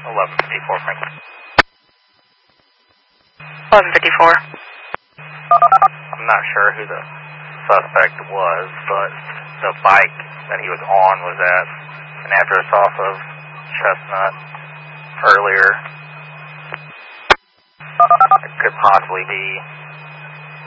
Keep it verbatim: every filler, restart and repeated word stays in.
eleven fifty-four, Franklin. eleven fifty-four. I'm not sure who the suspect was, but the bike that he was on was at an address off of Chestnut earlier. It could possibly be